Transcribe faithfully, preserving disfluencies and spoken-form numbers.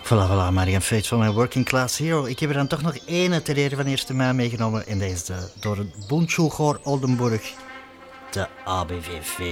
Voilà, voilà, Marianne Faith van mijn Working Class Hero. Ik heb er dan toch nog één ter ere van eerste mei meegenomen. En dat is de, door het Bondsjugoor Oldenburg, de A B V V.